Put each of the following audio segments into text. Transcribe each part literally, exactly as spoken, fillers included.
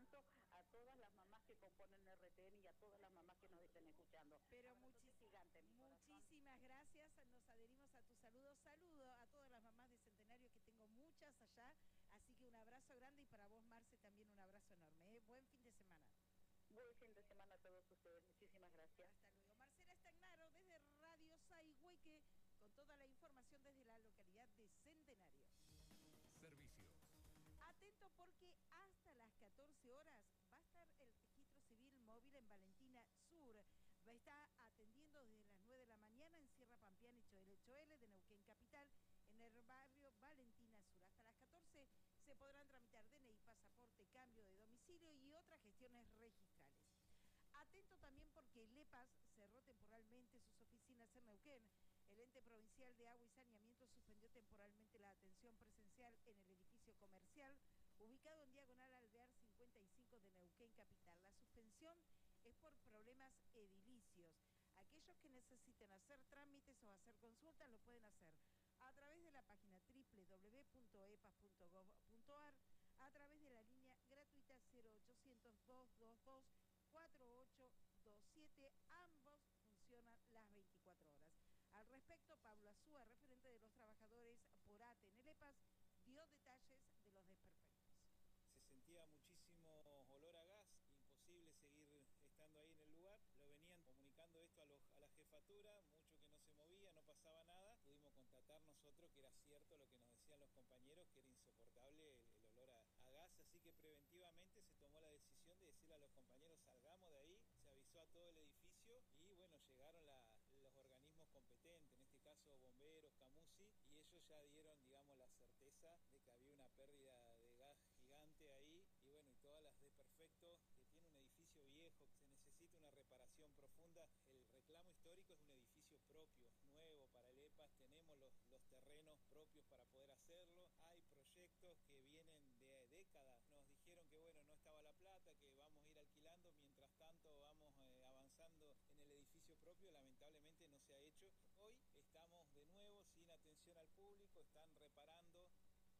agradecimiento a todas las mamás que componen R T N y a todas las mamás que nos estén escuchando. Pero muchis gigante, mi muchísimas gracias, nos adherimos a tus saludos. Saludo a todas las mamás de Centenario, que tengo muchas allá, así que un abrazo grande, y para vos, Marce, también un abrazo enorme, ¿eh? Buen fin de semana. Buen fin de semana a todos ustedes, muchísimas gracias. Hasta luego. Marcela Stagnaro desde Radio Saigüeque con toda la información desde la localidad de Centenario. Servicios. Atento, porque hasta las catorce horas va a estar el registro civil móvil en Valentina Sur. Va a estar atendiendo desde las nueve de la mañana en Sierra Pampeana y Choele Choele de Neuquén Capital, en el barrio Valentina Sur. Hasta las catorce se podrán tramitar D N I, pasaporte, cambio de domicilio y otras gestiones registrales. Atento también, porque el EPAS cerró temporalmente sus oficinas en Neuquén. El ente provincial de agua y saneamiento suspendió temporalmente la atención presencial en el edificio comercial ubicado en diagonal Alvear cincuenta y cinco de Neuquén Capital. La suspensión es por problemas edilicios. Aquellos que necesiten hacer trámites o hacer consultas lo pueden hacer a través de la página doble u doble u doble u punto e p a s punto gov punto a r, a través de la línea gratuita cero ochocientos, dos dos dos, cuatro ocho dos siete. Ambos funcionan las veinticuatro horas. Al respecto, Pablo Azúa, referente de los trabajadores por A T E en el EPAS, dio detalles de los desperfectos. Se sentía muchísimo olor a gas, imposible seguir estando ahí en el lugar. Lo venían comunicando esto a, los, a la jefatura, mucho que no se movía, no pasaba nada. Pudimos constatar nosotros que era cierto lo que nos decían los compañeros, que era insoportable el, el olor a, a gas, así que preventivamente se tomó la decisión de decirle a los compañeros: salgamos de ahí. Se avisó a todo el edificio y bueno, llegaron la, los organismos competentes, en este caso bomberos, Camusi, y ellos ya dieron, digamos, la certeza de que había una pérdida de gas gigante ahí, y bueno, y todas las desperfectos, que tiene un edificio viejo, que se necesita una reparación profunda. El reclamo histórico es un edificio propio, nuevo para el EPAS. Tenemos los, los terrenos propios para poder hacerlo. Hay proyectos que vienen de décadas. Nos dijeron que bueno, no estaba la plata, que vamos a ir alquilando, mientras tanto vamos eh, avanzando en el edificio propio. Lamentablemente no se ha hecho. Hoy estamos de nuevo sin atención al público, están reparando.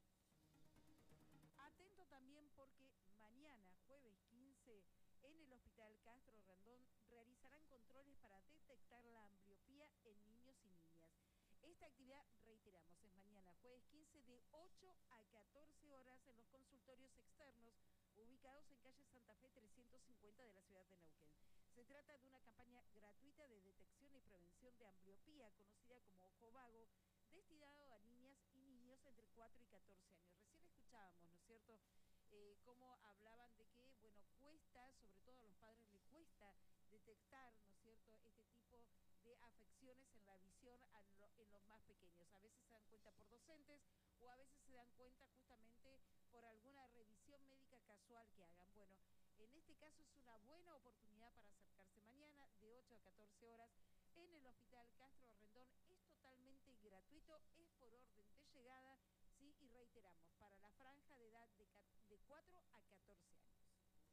Atento también, porque mañana, jueves quince, en el Hospital Castro Rondón realizarán controles para detectar la ambliopía en niños y niñas. Esta actividad, reiteramos, es mañana, jueves quince, de ocho a catorce horas en los consultorios externos ubicados en calle Santa Fe trescientos cincuenta de la ciudad de Neuquén. Se trata de una campaña gratuita de detección y prevención de ambliopía, conocida como ojo vago, destinado a niñas y niños entre cuatro y catorce años. Recién escuchábamos, ¿no es cierto?, eh, cómo hablaban de que, bueno, cuesta, sobre todo a los padres les cuesta detectar, ¿no es cierto?, este tipo de afecciones en la visión a lo, en los más pequeños. A veces se dan cuenta por docentes, o a veces se dan cuenta justamente por alguna revisión médica casual que hagan. Bueno, en este caso es una buena oportunidad para acercarse mañana de ocho a catorce horas en el Hospital Castro Rondón. Es totalmente gratuito, es por orden de llegada, sí, y reiteramos, para la franja de edad de, de cuatro a catorce años.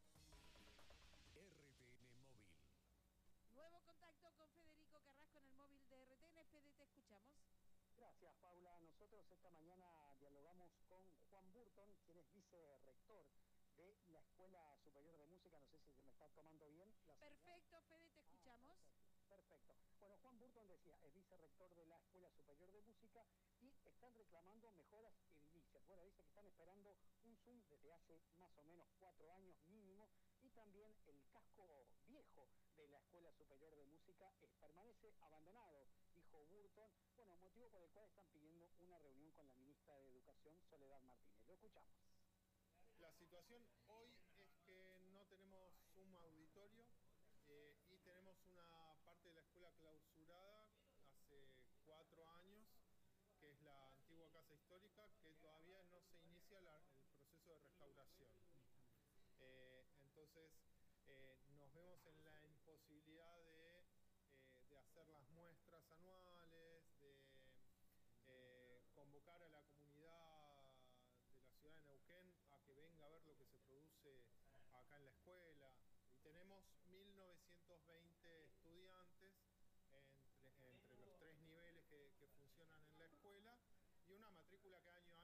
R T N Móvil. Nuevo contacto con Federico Carrasco en el móvil de R T N. Fede, te escuchamos. Gracias, Paula. Nosotros esta mañana dialogamos con Juan Burton, quien es vicerrector de la Escuela Superior de Música. No sé si se me está tomando bien la Perfecto, señal. Fede, te escuchamos. Ah, perfecto. perfecto. Bueno, Juan Burton decía, es vicerrector de la Escuela Superior de Música y están reclamando mejoras edilicias. Bueno, dice que están esperando un Zoom desde hace más o menos cuatro años mínimo, y también el casco viejo de la Escuela Superior de Música eh, permanece abandonado, dijo Burton. Bueno, motivo por el cual están pidiendo una reunión con la ministra de Educación, Soledad Martínez. Lo escuchamos. La situación hoy es que no tenemos un auditorio eh, y tenemos una parte de la escuela clausurada hace cuatro años, que es la antigua casa histórica, que todavía no se inicia la, el proceso de restauración. Eh, entonces eh, nos vemos en la imposibilidad de, eh, de hacer las muestras anuales, de eh, convocar a la comunidad de la ciudad de Neuquén a que venga a ver lo que se produce acá en la escuela. Y tenemos mil novecientos veinte estudiantes entre, entre los tres niveles que, que funcionan en la escuela, y una matrícula que año a